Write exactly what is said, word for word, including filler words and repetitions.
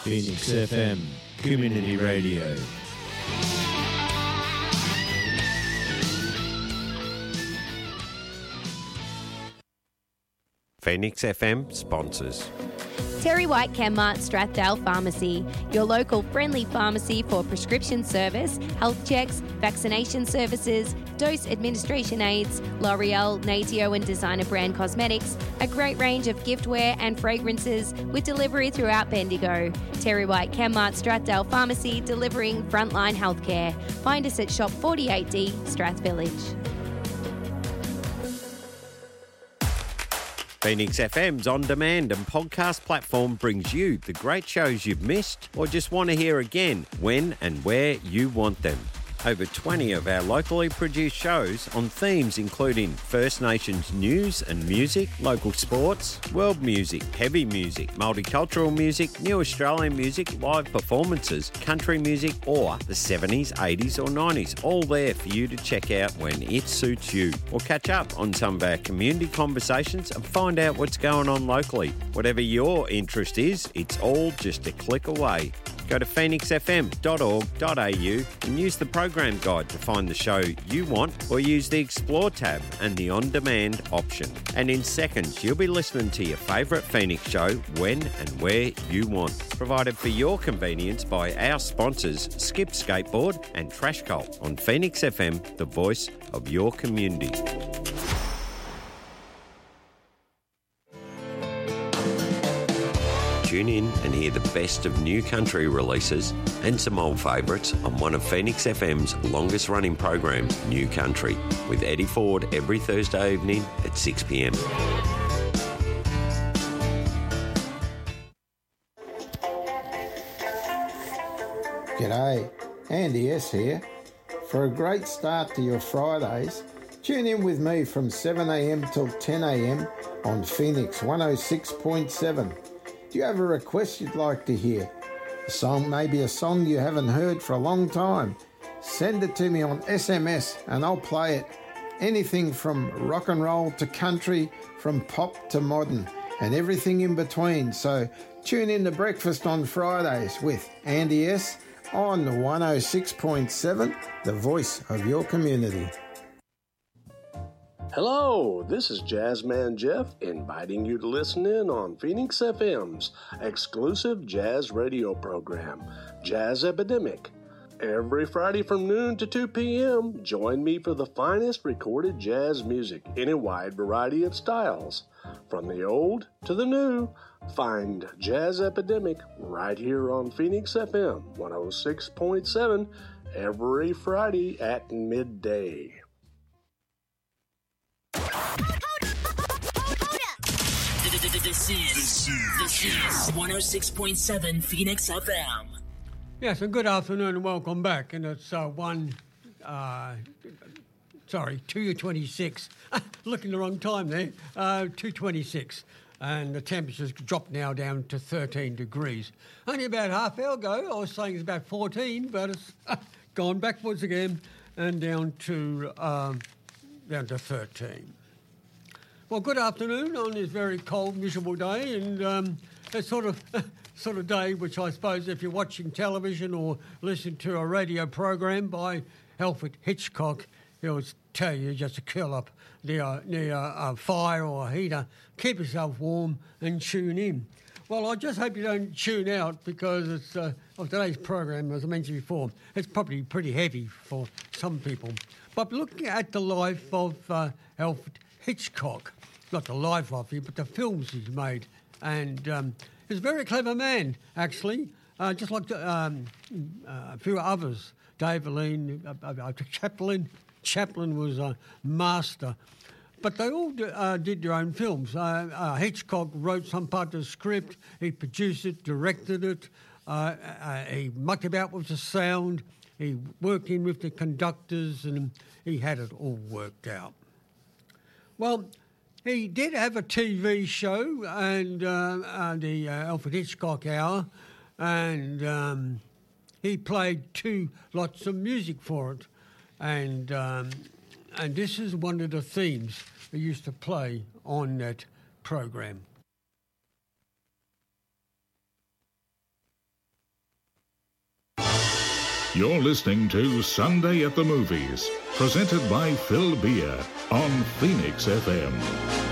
Phoenix F M, Community Radio. Phoenix F M sponsors. Terry White Chemmart Strathdale Pharmacy, your local friendly pharmacy for prescription service, health checks, vaccination services, dose administration aids, L'Oreal, Natio and designer brand cosmetics, a great range of giftware and fragrances with delivery throughout Bendigo. Terry White Chemmart Strathdale Pharmacy, delivering frontline healthcare. Find us at Shop forty-eight D, Strath Village. Phoenix F M's on-demand and podcast platform brings you the great shows you've missed or just want to hear again when and where you want them. Over twenty of our locally produced shows on themes including First Nations news and music, local sports, world music, heavy music, multicultural music, new Australian music, live performances, country music or the seventies, eighties or nineties, all there for you to check out when it suits you. Or catch up on some of our community conversations and find out what's going on locally. Whatever your interest is, it's all just a click away. Go to phoenix f m dot org dot a u and use the program guide to find the show you want, or use the Explore tab and the On-Demand option. And in seconds, you'll be listening to your favourite Phoenix show when and where you want. Provided for your convenience by our sponsors, Skip Skateboard and Trash Cult on Phoenix F M, the voice of your community. Tune in and hear the best of new country releases and some old favourites on one of Phoenix F M's longest running programs, New Country, with Eddie Ford every Thursday evening at six p m. G'day, Andy S here. For a great start to your Fridays, tune in with me from seven a m till ten a m on Phoenix one oh six point seven. Do you have a request you'd like to hear? A song, maybe a song you haven't heard for a long time? Send it to me on S M S and I'll play it. Anything from rock and roll to country, from pop to modern, and everything in between. So tune in to Breakfast on Fridays with Andy S on one oh six point seven, the voice of your community. Hello, this is Jazzman Jeff inviting you to listen in on Phoenix F M's exclusive jazz radio program, Jazz Epidemic. Every Friday from noon to two p m, join me for the finest recorded jazz music in a wide variety of styles. From the old to the new, find Jazz Epidemic right here on Phoenix F M one oh six point seven every Friday at midday. This is, this is, this is one oh six point seven Phoenix F M. Yes, and good afternoon and welcome back. And it's uh, one, uh, sorry, two twenty-six. Looking the wrong time there. Uh, two twenty-six. And the temperature's dropped now down to thirteen degrees. Only about half hour ago, I was saying it's about fourteen, but it's uh, gone backwards again and down to um, down to thirteen. Well, good afternoon on this very cold, miserable day, and um, it's sort of sort of day which I suppose if you're watching television or listening to a radio program by Alfred Hitchcock, he'll tell you just to curl up near, near a fire or a heater, keep yourself warm and tune in. Well, I just hope you don't tune out because it's uh, of today's program, as I mentioned before, it's probably pretty heavy for some people. But looking at the life of uh, Alfred Hitchcock, not the life of him, but the films he's made. And um, he's a very clever man, actually, uh, just like the, um, uh, a few others. Dave Lean, uh, uh, Chaplin. Chaplin was a master. But they all uh, did their own films. Uh, uh, Hitchcock wrote some part of the script. He produced it, directed it. Uh, uh, he mucked about with the sound. He worked in with the conductors, and he had it all worked out. Well, he did have a T V show, and uh, uh, the uh, Alfred Hitchcock Hour, and um, he played two lots of music for it, and um, and this is one of the themes we used to play on that program. You're listening to Sunday at the Movies, presented by Phil Beer on Phoenix F M.